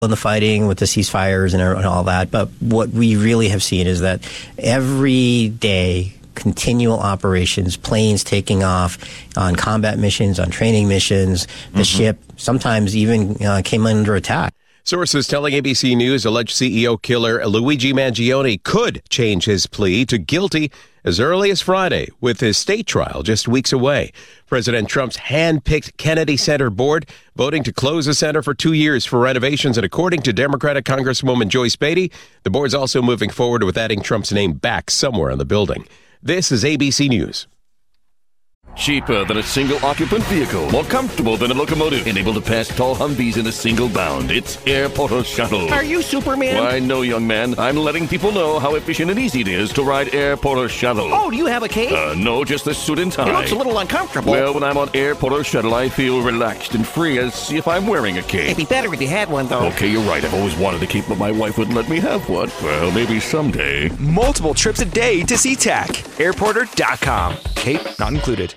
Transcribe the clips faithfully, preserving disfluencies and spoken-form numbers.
in the fighting with the ceasefires and all that. But what we really have seen is that every day, continual operations, planes taking off on combat missions, on training missions, the mm-hmm. ship sometimes even uh, came under attack. Sources telling A B C News alleged C E O killer Luigi Mangione could change his plea to guilty as early as Friday, with his state trial just weeks away. President Trump's hand-picked Kennedy Center board voting to close the center for two years for renovations, and according to Democratic Congresswoman Joyce Beatty, the board's also moving forward with adding Trump's name back somewhere in the building. This is A B C News. Cheaper than a single-occupant vehicle. More comfortable than a locomotive. And able to pass tall Humvees in a single bound. It's Airportal Shuttle. Are you Superman? Why, no, young man. I'm letting people know how efficient and easy it is to ride Airportal Shuttle. Oh, do you have a cape? Uh, no, just a suit and tie. It looks a little uncomfortable. Well, when I'm on Airportal Shuttle, I feel relaxed and free as if I'm wearing a cape. It'd be better if you had one, though. Okay, you're right. I've always wanted a cape, but my wife wouldn't let me have one. Well, maybe someday. Multiple trips a day to SeaTac. Airporter dot com. Cape not included.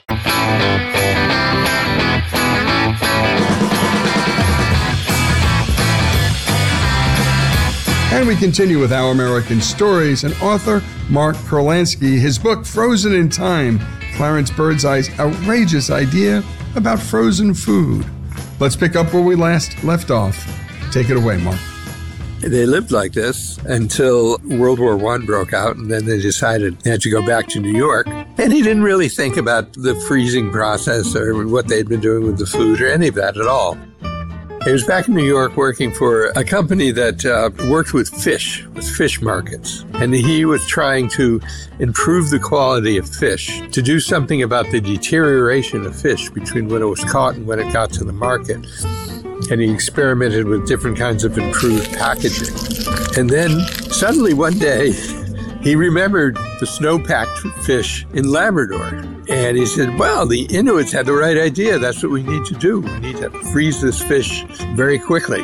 And we continue with Our American Stories and author Mark Kurlansky. His book, Frozen in Time, Clarence Birdseye's outrageous idea about frozen food. Let's pick up where we last left off. Take it away, Mark. They lived like this until World War One broke out, and then they decided they had to go back to New York. And he didn't really think about the freezing process or what they'd been doing with the food or any of that at all. He was back in New York working for a company that uh, worked with fish, with fish markets. And he was trying to improve the quality of fish, to do something about the deterioration of fish between when it was caught and when it got to the market. And he experimented with different kinds of improved packaging. And then suddenly one day, he remembered the snow-packed fish in Labrador. And he said, well, the Inuits had the right idea. That's what we need to do. We need to freeze this fish very quickly.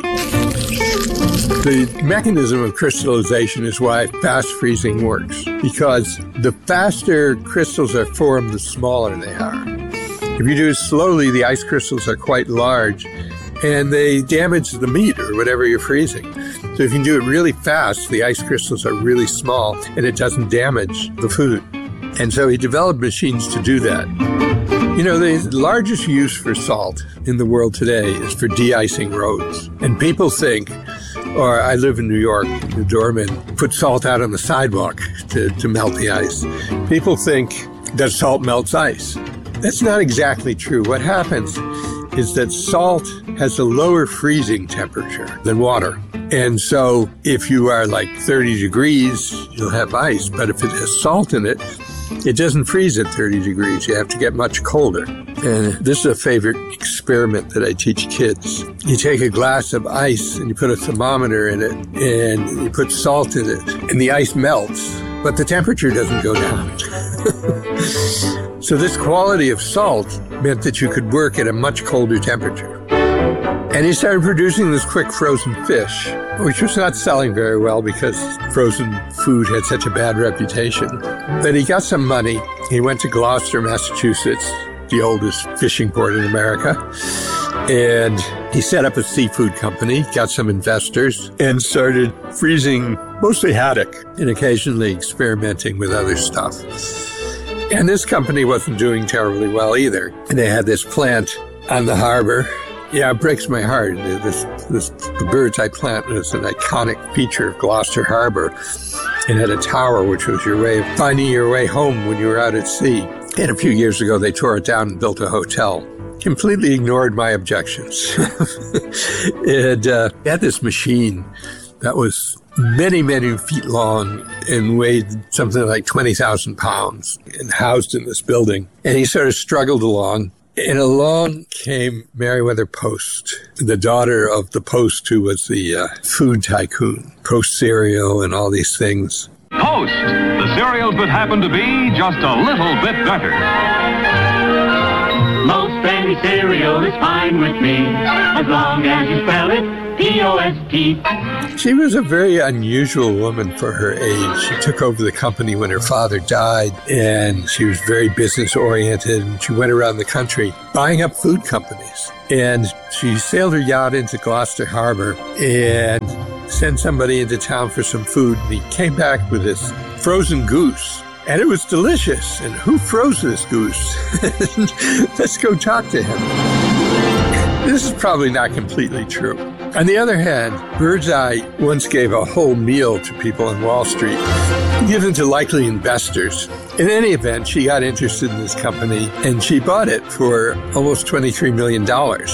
The mechanism of crystallization is why fast freezing works, because the faster crystals are formed, the smaller they are. If you do it slowly, the ice crystals are quite large, and they damage the meat or whatever you're freezing. So if you do it really fast, the ice crystals are really small, and it doesn't damage the food. And so he developed machines to do that. You know, the largest use for salt in the world today is for de-icing roads. And people think, or I live in New York, the doorman put salt out on the sidewalk to, to melt the ice. People think that salt melts ice. That's not exactly true. What happens is that salt has a lower freezing temperature than water. And so if you are like thirty degrees, you'll have ice. But if it has salt in it, it doesn't freeze at thirty degrees. You have to get much colder. And this is a favorite experiment that I teach kids. You take a glass of ice and you put a thermometer in it and you put salt in it and the ice melts, but the temperature doesn't go down. So this quality of salt meant that you could work at a much colder temperature. And he started producing this quick frozen fish, which was not selling very well because frozen food had such a bad reputation. But he got some money. He went to Gloucester, Massachusetts, the oldest fishing port in America. And he set up a seafood company, got some investors, and started freezing mostly haddock and occasionally experimenting with other stuff. And this company wasn't doing terribly well either. And they had this plant on the harbor. Yeah, it breaks my heart. This, this, the Birdseye plant was an iconic feature of Gloucester Harbor. It had a tower, which was your way of finding your way home when you were out at sea. And a few years ago, they tore it down and built a hotel. Completely ignored my objections. It uh, had this machine that was many, many feet long and weighed something like twenty thousand pounds and housed in this building. And he sort of struggled along. And along came Meriwether Post, the daughter of the Post, who was the uh, food tycoon, Post cereal and all these things. Post, the cereal could happen to be just a little bit better. Most any cereal is fine with me, as long as you spell it P D O S T. She was a very unusual woman for her age. She took over the company when her father died, and she was very business-oriented, and she went around the country buying up food companies. And she sailed her yacht into Gloucester Harbor and sent somebody into town for some food, and he came back with this frozen goose. And it was delicious. And who froze this goose? Let's go talk to him. This is probably not completely true. On the other hand, Birdseye once gave a whole meal to people on Wall Street, given to likely investors. In any event, she got interested in this company, and she bought it for almost twenty-three million dollars.